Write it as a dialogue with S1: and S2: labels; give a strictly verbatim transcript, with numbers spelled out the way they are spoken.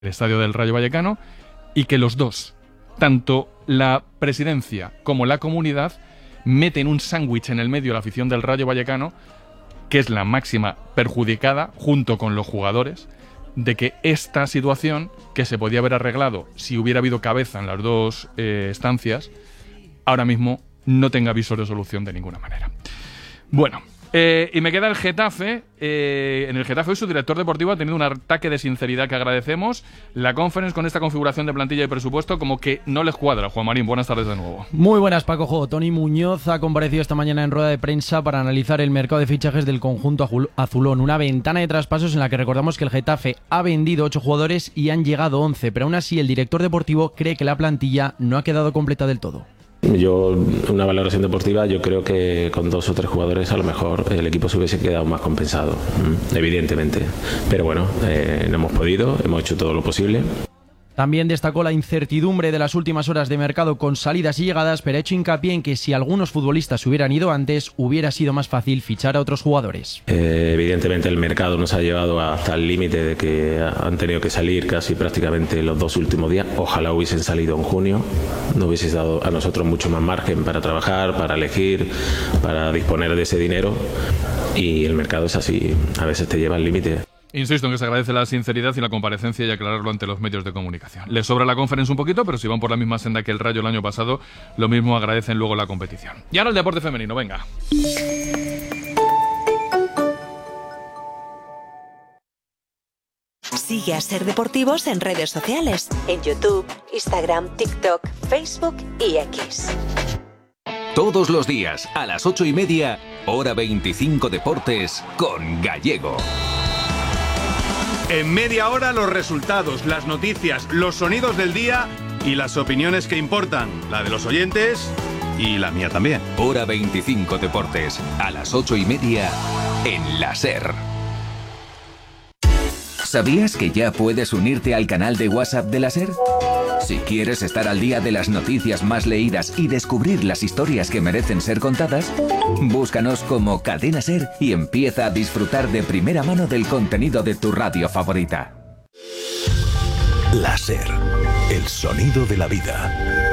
S1: el estadio del Rayo Vallecano, y que los dos, tanto la presidencia como la comunidad, meten un sándwich en el medio de la afición del Rayo Vallecano, que es la máxima perjudicada, junto con los jugadores, de que esta situación, que se podía haber arreglado si hubiera habido cabeza en las dos eh, estancias, ahora mismo no tenga visor de solución de ninguna manera. Bueno, eh, y me queda el Getafe. Eh, en el Getafe hoy su director deportivo ha tenido un ataque de sinceridad que agradecemos. La conference con esta configuración de plantilla y presupuesto como que no les cuadra. Juan Marín, buenas tardes de nuevo.
S2: Muy buenas, Paco. Tony Muñoz ha comparecido esta mañana en rueda de prensa para analizar el mercado de fichajes del conjunto azulón. Una ventana de traspasos en la que recordamos que el Getafe ha vendido ocho jugadores y han llegado once, pero aún así el director deportivo cree que la plantilla no ha quedado completa del todo.
S3: Yo, una valoración deportiva, yo creo que con dos o tres jugadores a lo mejor el equipo se hubiese quedado más compensado, evidentemente. Pero bueno, eh, no hemos podido, hemos hecho todo lo posible.
S2: También destacó la incertidumbre de las últimas horas de mercado con salidas y llegadas, pero ha hecho hincapié en que si algunos futbolistas hubieran ido antes, hubiera sido más fácil fichar a otros jugadores.
S3: Eh, evidentemente el mercado nos ha llevado hasta el límite de que han tenido que salir casi prácticamente los dos últimos días. Ojalá hubiesen salido en junio, nos hubiese dado a nosotros mucho más margen para trabajar, para elegir, para disponer de ese dinero, y el mercado es así, a veces te lleva al límite.
S1: Insisto en que se agradece la sinceridad y la comparecencia y aclararlo ante los medios de comunicación. Les sobra la conference un poquito, pero si van por la misma senda que el Rayo el año pasado, lo mismo agradecen luego la competición. Y ahora el deporte femenino, venga.
S4: Sigue a Ser Deportivos en redes sociales, en YouTube, Instagram, TikTok, Facebook y X.
S5: Todos los días, a las ocho y media, hora veinticinco Deportes, con Gallego.
S6: En media hora los resultados, las noticias, los sonidos del día y las opiniones que importan, la de los oyentes y la mía también.
S5: Hora veinticinco Deportes, a las ocho y media, en la SER. ¿Sabías que ya puedes unirte al canal de WhatsApp de la SER? Si quieres estar al día de las noticias más leídas y descubrir las historias que merecen ser contadas, búscanos como Cadena SER y empieza a disfrutar de primera mano del contenido de tu radio favorita.
S7: La SER, el sonido de la vida.